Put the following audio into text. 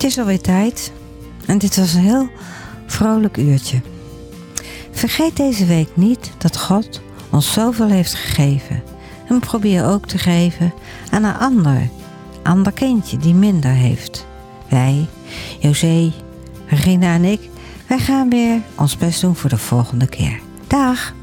is alweer tijd en dit was een heel vrolijk uurtje. Vergeet deze week niet dat God ons zoveel heeft gegeven. En probeer ook te geven aan een ander kindje die minder heeft. Wij, José, Regina en ik, wij gaan weer ons best doen voor de volgende keer. Dag!